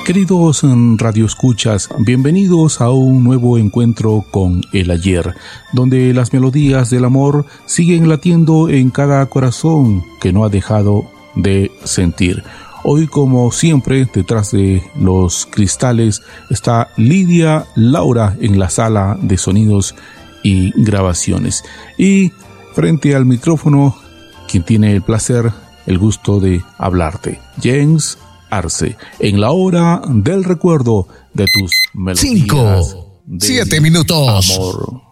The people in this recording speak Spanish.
Queridos radioescuchas, bienvenidos a un nuevo encuentro con el ayer, donde las melodías del amor siguen latiendo en cada corazón que no ha dejado de sentir. Hoy, como siempre, detrás de los cristales está Lidia Laura en la sala de sonidos y grabaciones. Y frente al micrófono, quien tiene el placer, el gusto de hablarte, James Arce, en la hora del recuerdo de tus melodías. 5, 7 minutos. Amor.